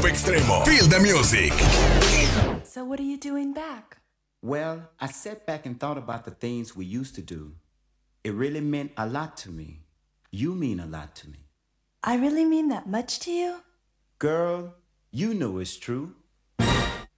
Top Extremo. Feel the music. So what are you doing back? Well, I sat back and thought about the things we used to do. It really meant a lot to me. You mean a lot to me. I really mean that much to you? Girl, you know it's true.